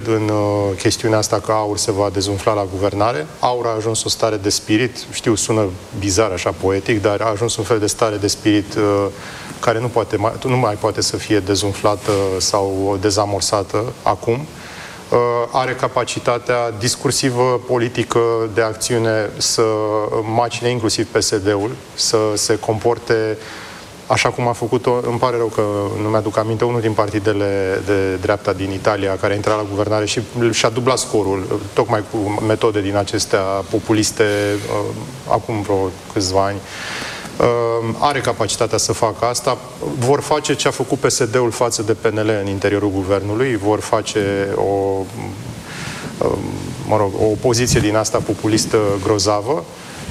în chestiunea asta că AUR se va dezumfla la guvernare. AUR a ajuns o stare de spirit, știu, sună bizar, așa, poetic, dar a ajuns un fel de stare de spirit care nu mai poate să fie dezumflată sau dezamorsată acum. Are capacitatea discursivă, politică, de acțiune să macine inclusiv PSD-ul, să se comporte așa cum a făcut-o. Îmi pare rău că nu mi-aduc aminte, unul din partidele de dreapta din Italia care a intrat la guvernare și și-a dublat scorul, tocmai cu metode din acestea populiste, acum vreo câțiva ani. Are capacitatea să facă asta. Vor face ce a făcut PSD-ul față de PNL în interiorul guvernului, vor face o opoziție din asta populistă grozavă.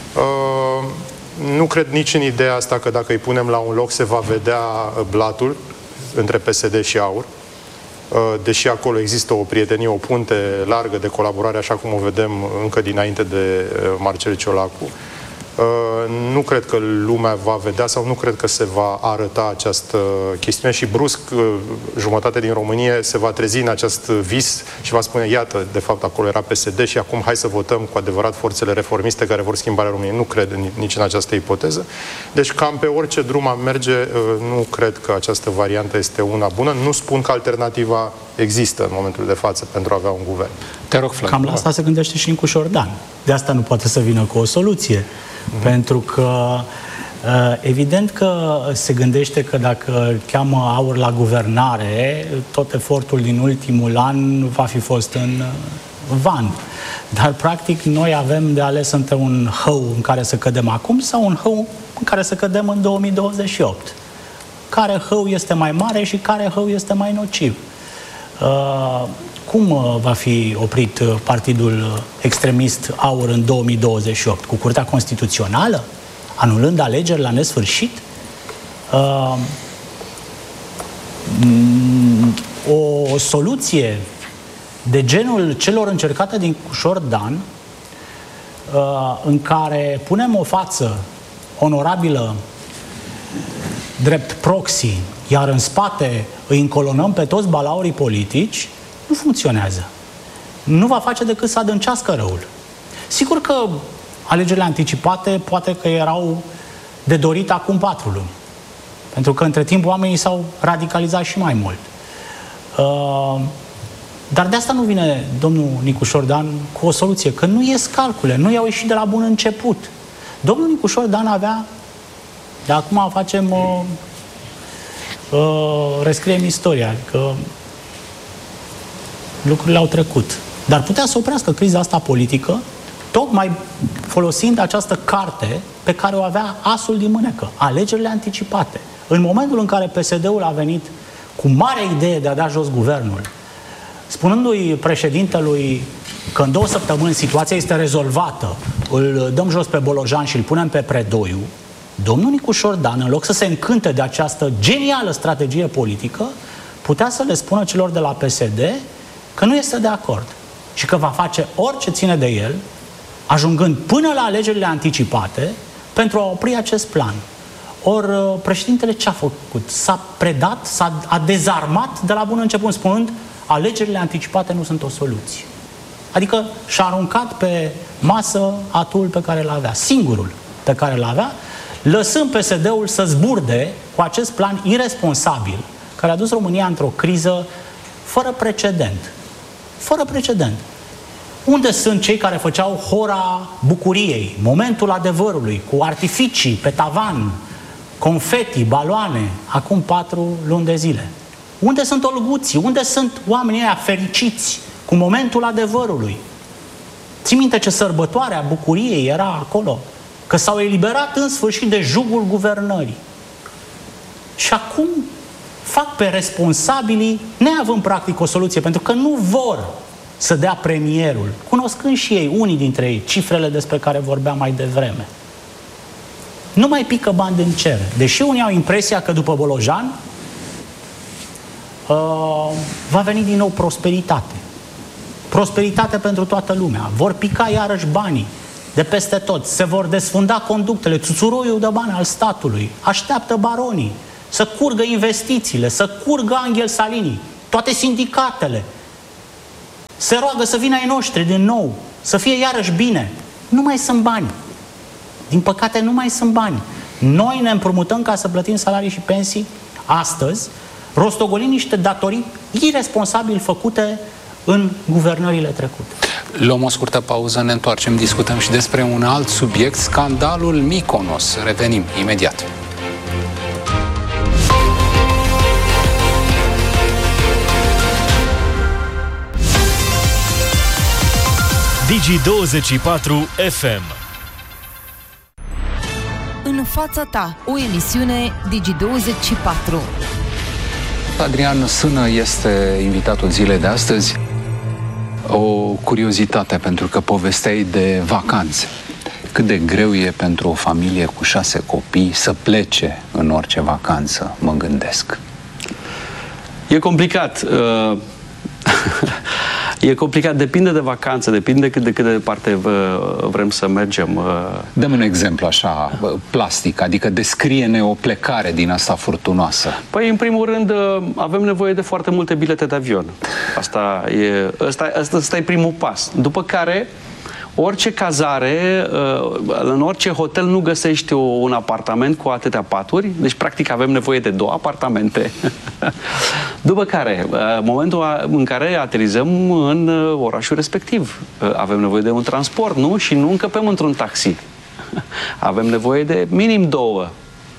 Nu cred nici în ideea asta că dacă îi punem la un loc se va vedea blatul între PSD și AUR, deși acolo există o prietenie, o punte largă de colaborare, așa cum o vedem încă dinainte de Marcel Ciolacu. Nu cred că lumea va vedea sau nu cred că se va arăta această chestiune și brusc jumătate din România se va trezi în acest vis și va spune, iată, de fapt acolo era PSD și acum hai să votăm cu adevărat forțele reformiste care vor schimbarea României. Nu cred nici în această ipoteză. Deci cam pe orice drum am merge, nu cred că această variantă este una bună. Nu spun că alternativa există în momentul de față pentru a avea un guvern. Te rog, Flan. Cam la asta se gândește și Nicu Șordan. De asta nu poate să vină cu o soluție. Pentru că evident că se gândește că dacă cheamă AUR la guvernare, tot efortul din ultimul an va fi fost în van. Dar practic noi avem de ales între un hău în care să cădem acum sau un hău în care să cădem în 2028. Care hău este mai mare și care hău este mai nociv? Cum va fi oprit partidul extremist AUR în 2028? Cu Curtea Constituțională? Anulând alegeri la nesfârșit? O soluție de genul celor încercate din Șordan, în care punem o față onorabilă drept proxy, iar în spate îi încolonăm pe toți balaurii politici, nu funcționează. Nu va face decât să adâncească răul. Sigur că alegerile anticipate poate că erau de dorit acum 4 luni. Pentru că între timp oamenii s-au radicalizat și mai mult. Dar de asta nu vine domnul Nicu Șordan cu o soluție, că nu ies calcule, nu i-au ieșit de la bun început. Domnul Nicu Șordan avea, de acum facem rescriem istoria, adică lucrurile au trecut. Dar putea să oprească criza asta politică tocmai folosind această carte pe care o avea asul din mânecă, alegerile anticipate. În momentul în care PSD-ul a venit cu mare idee de a da jos guvernul, spunându-i președintelui că în 2 săptămâni situația este rezolvată, îl dăm jos pe Bolojan și îl punem pe Predoiu, domnul Nicu Șordan, în loc să se încânte de această genială strategie politică, putea să le spună celor de la PSD că nu este de acord și că va face orice ține de el, ajungând până la alegerile anticipate, pentru a opri acest plan. Ori președintele ce a făcut? S-a predat, a dezarmat de la bun început, spunând alegerile anticipate nu sunt o soluție. Adică și-a aruncat pe masă atul pe care îl avea, singurul pe care îl avea, lăsând PSD-ul să zburde cu acest plan iresponsabil, care a dus România într-o criză fără precedent. Fără precedent. Unde sunt cei care făceau hora bucuriei, momentul adevărului, cu artificii pe tavan, confeti, baloane, acum 4 luni de zile? Unde sunt olguții? Unde sunt oamenii ăia fericiți cu momentul adevărului? Ții minte ce sărbătoare a bucuriei era acolo? Că s-au eliberat în sfârșit de jugul guvernării. Și acum fac pe responsabilii, neavând practic o soluție, pentru că nu vor să dea premierul, cunoscând și ei, unii dintre ei, cifrele despre care vorbeam mai devreme. Nu mai pică bani din cer. Deși unii au impresia că după Bolojan va veni din nou prosperitate. Prosperitate pentru toată lumea. Vor pica iarăși banii de peste tot. Se vor desfunda conductele, țuțuroiul de bani al statului. Așteaptă baronii să curgă investițiile, să curgă Angel Salini, toate sindicatele. se roagă să vină ai noștri din nou, să fie iarăși bine. Nu mai sunt bani. Din păcate nu mai sunt bani. Noi ne împrumutăm ca să plătim salarii și pensii astăzi, rostogolim niște datorii irresponsabil făcute în guvernările trecute. Luăm o scurtă pauză, ne întoarcem, discutăm și despre un alt subiect, scandalul Mykonos. Revenim imediat. Digi24 FM. În fața ta, o emisiune Digi24. Adrian Sână este invitatul zilei de astăzi. O curiozitate, pentru că povesteai de vacanțe. Cât de greu e pentru o familie cu 6 copii să plece în orice vacanță, mă gândesc. E complicat. E complicat, depinde de vacanță, depinde cât de departe vrem să mergem. Dă-mi un exemplu așa, plastic, adică descrie-ne o plecare din asta furtunoasă. Păi, în primul rând, avem nevoie de foarte multe bilete de avion. Asta e primul pas. După care, orice cazare, în orice hotel nu găsești un apartament cu atâtea paturi, deci practic avem nevoie de 2 apartamente. După care, momentul în care aterizăm în orașul respectiv, avem nevoie de un transport, nu? Și nu încăpem într-un taxi. Avem nevoie de minim 2.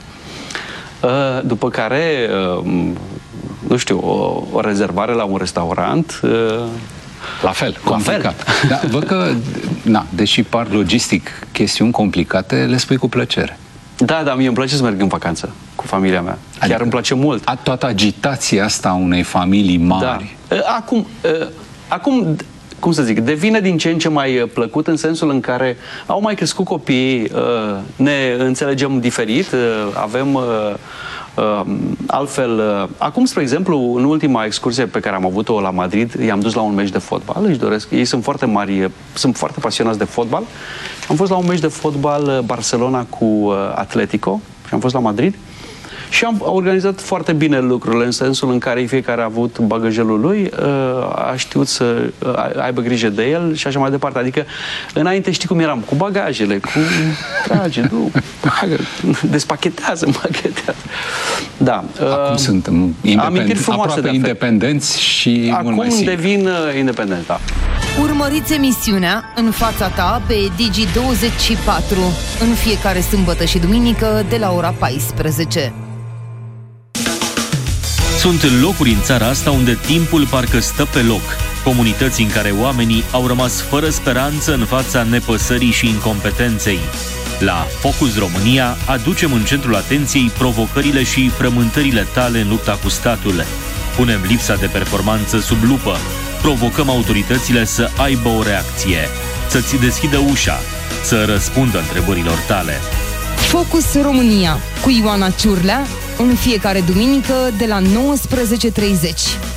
După care, nu știu, o rezervare la un restaurant. La fel, complicat. Da, văd că, deși par logistic chestiuni complicate, le spui cu plăcere. Da, mie îmi place să merg în vacanță cu familia mea. Adică chiar îmi place mult. Toată agitația asta a unei familii mari. Da. Acum, cum să zic, devine din ce în ce mai plăcut în sensul în care au mai crescut copiii, ne înțelegem diferit, avem... altfel, acum, spre exemplu, în ultima excursie pe care am avut-o la Madrid, i-am dus la un meci de fotbal, își doresc, ei sunt foarte mari, sunt foarte pasionați de fotbal. Am fost la un meci de fotbal Barcelona cu Atletico și am fost la Madrid și am organizat foarte bine lucrurile, în sensul în care fiecare a avut bagajelul lui, a știut să aibă grijă de el și așa mai departe. Adică, înainte știi cum eram, cu bagajele, cu trage, despachetează, împachetează. Da. Acum suntem aproape independenți și mult mai acum devin independenți, da. Urmăriți emisiunea În fața ta pe Digi24 în fiecare sâmbătă și duminică de la ora 14. Sunt locuri în țara asta unde timpul parcă stă pe loc. Comunități în care oamenii au rămas fără speranță în fața nepăsării și incompetenței. La Focus România aducem în centrul atenției provocările și frământările tale în lupta cu statul. Punem lipsa de performanță sub lupă. Provocăm autoritățile să aibă o reacție, să-ți deschidă ușa, să răspundă întrebărilor tale. Focus România cu Ioana Ciurlea în fiecare duminică de la 19:30.